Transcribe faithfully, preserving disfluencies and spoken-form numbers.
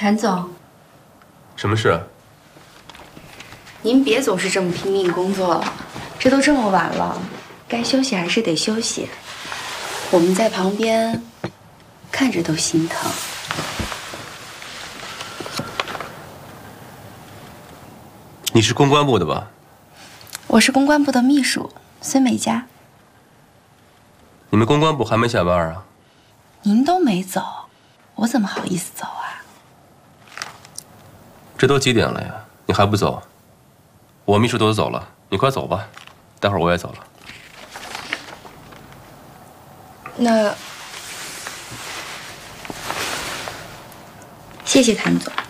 谭总， 什么事？ 您别总是这么拼命工作了，这都这么晚了，该休息还是得休息。我们在旁边看着都心疼。 你是公关部的吧？ 我是公关部的秘书孙美嘉。 你们公关部还没下班啊？ 您都没走，我怎么好意思走啊？ 这都几点了呀？你还不走？我秘书都走了，你快走吧，待会儿我也走了。 那谢谢谭总。